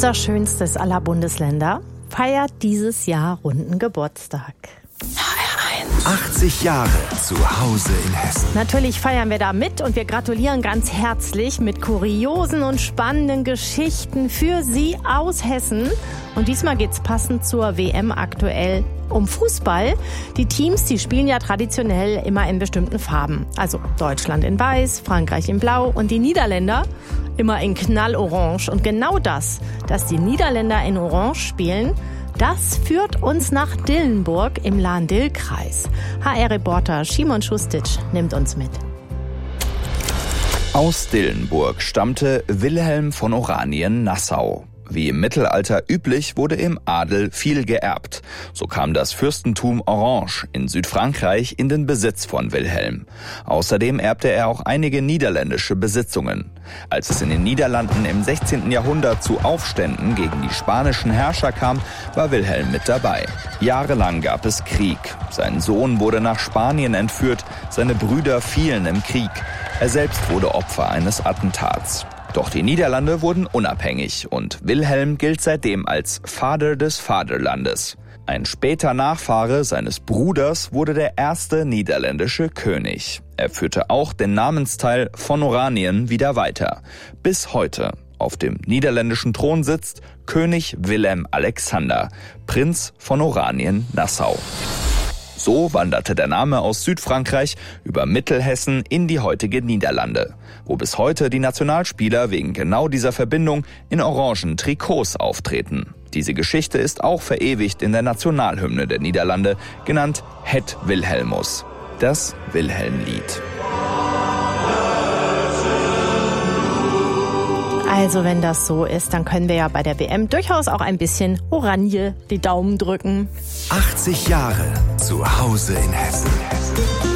Unser schönstes aller Bundesländer feiert dieses Jahr runden Geburtstag. 80 Jahre zu Hause in Hessen. Natürlich feiern wir da mit und wir gratulieren ganz herzlich mit kuriosen und spannenden Geschichten für Sie aus Hessen. Und diesmal geht's passend zur WM aktuell um Fußball. Die Teams, die spielen ja traditionell immer in bestimmten Farben. Also Deutschland in Weiß, Frankreich in Blau und die Niederländer immer in Knallorange. Und genau das, dass die Niederländer in Orange spielen, das führt uns nach Dillenburg im Lahn-Dill-Kreis. HR-Reporter Szymon Šustic nimmt uns mit. Aus Dillenburg stammte Wilhelm von Oranien-Nassau. Wie im Mittelalter üblich, wurde im Adel viel geerbt. So kam das Fürstentum Orange in Südfrankreich in den Besitz von Wilhelm. Außerdem erbte er auch einige niederländische Besitzungen. Als es in den Niederlanden im 16. Jahrhundert zu Aufständen gegen die spanischen Herrscher kam, war Wilhelm mit dabei. Jahrelang gab es Krieg. Sein Sohn wurde nach Spanien entführt, seine Brüder fielen im Krieg. Er selbst wurde Opfer eines Attentats. Doch die Niederlande wurden unabhängig und Wilhelm gilt seitdem als Vater des Vaterlandes. Ein später Nachfahre seines Bruders wurde der erste niederländische König. Er führte auch den Namensteil von Oranien wieder weiter. Bis heute. Auf dem niederländischen Thron sitzt König Willem Alexander, Prinz von Oranien-Nassau. So wanderte der Name aus Südfrankreich über Mittelhessen in die heutige Niederlande, wo bis heute die Nationalspieler wegen genau dieser Verbindung in orangen Trikots auftreten. Diese Geschichte ist auch verewigt in der Nationalhymne der Niederlande, genannt Het Wilhelmus, das Wilhelmlied. Also wenn das so ist, dann können wir ja bei der WM durchaus auch ein bisschen Oranje die Daumen drücken. 80 Jahre zu Hause in Hessen.